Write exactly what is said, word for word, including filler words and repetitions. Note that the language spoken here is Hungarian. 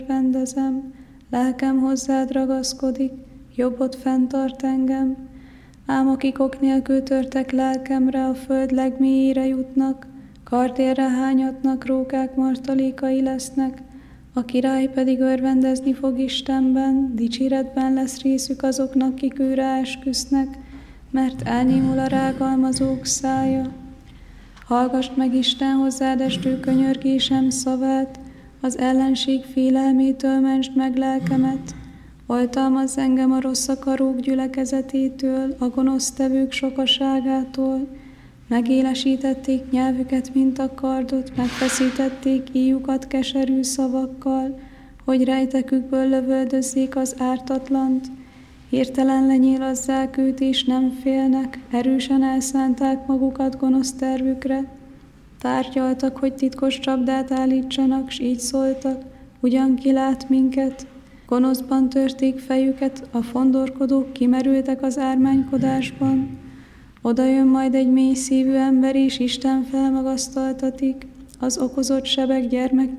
rendezem, lelkem hozzád ragaszkodik, jobbot fenntart engem. Ám akik ok nélkül törtek lelkemre, a föld legmélyére jutnak, kardérre hányatnak, rókák martalékai lesznek, a király pedig örvendezni fog Istenben, dicséretben lesz részük azoknak, kik őre esküsznek, mert elnémul a rágalmazók szája. Hallgass meg Isten hozzád estő könyörgésem szavát, az ellenség félelmétől mentsd meg lelkemet. Oltalmazz engem a rossz akarók gyülekezetétől, a gonosztevők sokaságától. Megélesítették nyelvüket, mint a kardot, megfeszítették íjukat keserű szavakkal, hogy rejtekükből lövöldözzék az ártatlant. Hirtelen lenyílazzák őt, és nem félnek, erősen elszánták magukat gonosz tervükre. Tárgyaltak, hogy titkos csapdát állítsanak, s így szóltak, ugyan ki lát minket. Gonoszban törték fejüket, a fondorkodók kimerültek az ármánykodásban. Oda jön majd egy mély szívű ember, és Isten felmagasztaltatik, az okozott sebek gyermek